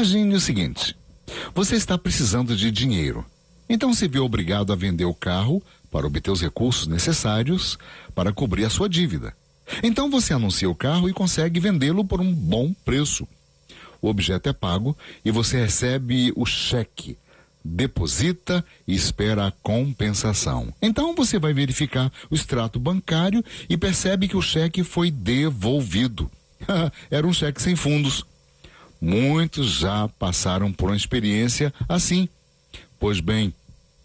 Imagine o seguinte: você está precisando de dinheiro, então se vê obrigado a vender o carro para obter os recursos necessários para cobrir a sua dívida. Então você anuncia o carro e consegue vendê-lo por um bom preço. O objeto é pago e você recebe o cheque, deposita e espera a compensação. Então você vai verificar o extrato bancário e percebe que o cheque foi devolvido. Era um cheque sem fundos. Muitos já passaram por uma experiência assim. Pois bem,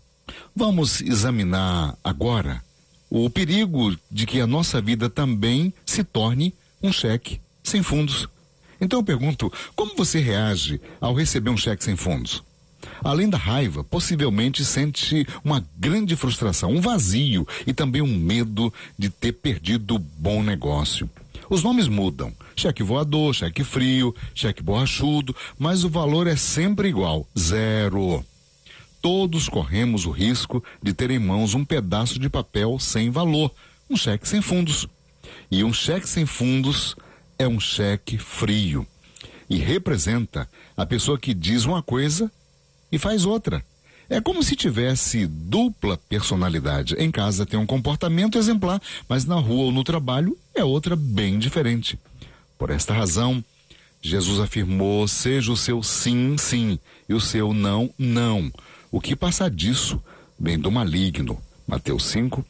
vamos examinar agora o perigo de que a nossa vida também se torne um cheque sem fundos. Então eu pergunto, como você reage ao receber um cheque sem fundos? Além da raiva, possivelmente sente uma grande frustração, um vazio e também um medo de ter perdido o bom negócio. Os nomes mudam: cheque voador, cheque frio, cheque borrachudo, mas o valor é sempre igual: zero. Todos corremos o risco de ter em mãos um pedaço de papel sem valor, um cheque sem fundos. E um cheque sem fundos é um cheque frio e representa a pessoa que diz uma coisa e faz outra. É como se tivesse dupla personalidade. Em casa tem um comportamento exemplar, mas na rua ou no trabalho é outra bem diferente. Por esta razão, Jesus afirmou: seja o seu sim, sim, e o seu não, não. O que passar disso vem do maligno. Mateus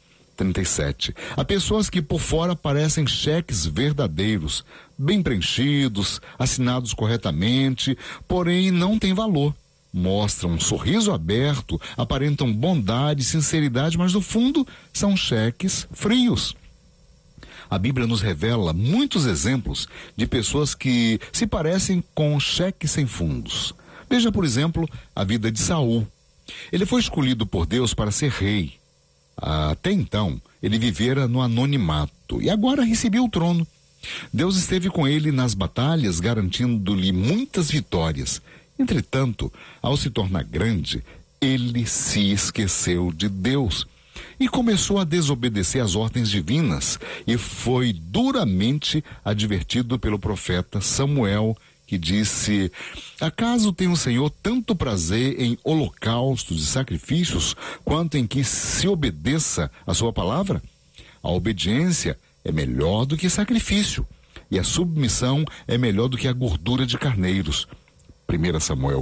5:37. Há pessoas que por fora parecem cheques verdadeiros, bem preenchidos, assinados corretamente, porém não têm valor. Mostram um sorriso aberto, aparentam bondade e sinceridade, mas no fundo são cheques frios. A Bíblia nos revela muitos exemplos de pessoas que se parecem com cheques sem fundos. Veja, por exemplo, a vida de Saul. Ele foi escolhido por Deus para ser rei. Até então, ele vivera no anonimato e agora recebia o trono. Deus esteve com ele nas batalhas, garantindo-lhe muitas vitórias. Entretanto, ao se tornar grande, ele se esqueceu de Deus e começou a desobedecer às ordens divinas e foi duramente advertido pelo profeta Samuel, que disse: acaso tem o Senhor tanto prazer em holocaustos e sacrifícios, quanto em que se obedeça a sua palavra? A obediência é melhor do que sacrifício, e a submissão é melhor do que a gordura de carneiros. 1 Samuel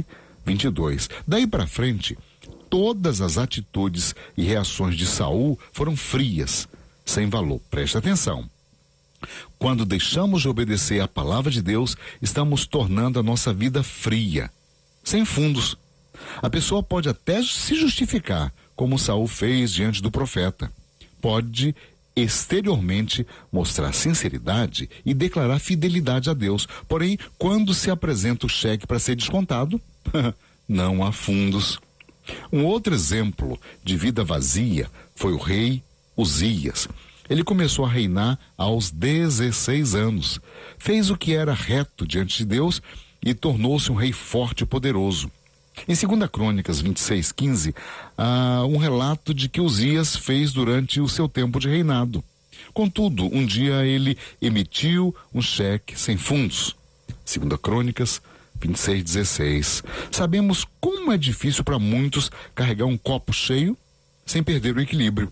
15:22. Daí para frente, todas as atitudes e reações de Saul foram frias, sem valor. Preste atenção. Quando deixamos de obedecer à palavra de Deus, estamos tornando a nossa vida fria, sem fundos. A pessoa pode até se justificar, como Saul fez diante do profeta. Pode exteriormente mostrar sinceridade e declarar fidelidade a Deus. Porém, quando se apresenta o cheque para ser descontado, não há fundos. Um outro exemplo de vida vazia foi o rei Uzias. Ele começou a reinar aos 16 anos. Fez o que era reto diante de Deus e tornou-se um rei forte e poderoso. Em 2 Crônicas 26:15, há um relato de que Uzias fez durante o seu tempo de reinado. Contudo, um dia ele emitiu um cheque sem fundos. 2 Crônicas 26:16. Sabemos como é difícil para muitos carregar um copo cheio sem perder o equilíbrio.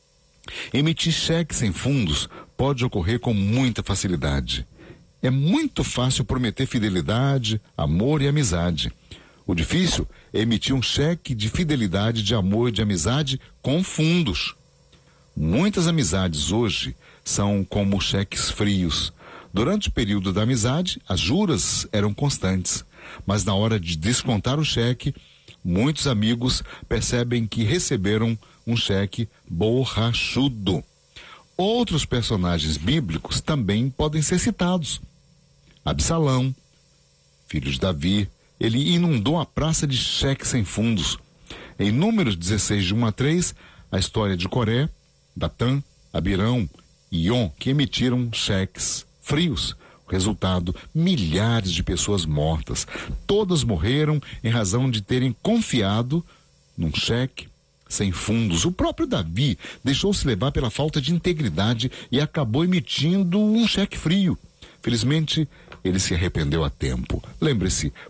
Emitir cheque sem fundos pode ocorrer com muita facilidade. É muito fácil prometer fidelidade, amor e amizade. O difícil é emitir um cheque de fidelidade, de amor e de amizade com fundos. Muitas amizades hoje são como cheques frios. Durante o período da amizade, as juras eram constantes, mas na hora de descontar o cheque, muitos amigos percebem que receberam um cheque borrachudo. Outros personagens bíblicos também podem ser citados. Absalão, filho de Davi, ele inundou a praça de cheques sem fundos. Em Números 16, de 1-3, a história de Coré, Datã, Abirão e On, que emitiram cheques frios. O resultado, milhares de pessoas mortas. Todas morreram em razão de terem confiado num cheque sem fundos. O próprio Davi deixou-se levar pela falta de integridade e acabou emitindo um cheque frio. Felizmente, ele se arrependeu a tempo. Lembre-se,